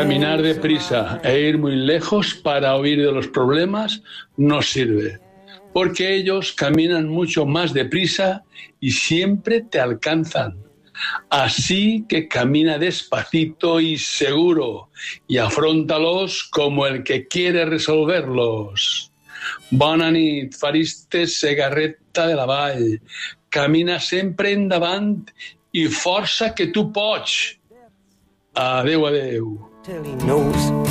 Caminar deprisa e ir muy lejos para huir de los problemas no sirve, porque ellos caminan mucho más deprisa y siempre te alcanzan. Así que camina despacito y seguro y afróntalos como el que quiere resolverlos. Bona nit, Fariste Segarreta de la Vall. Camina sempre endavant i força que tu pots. Adéu, adéu.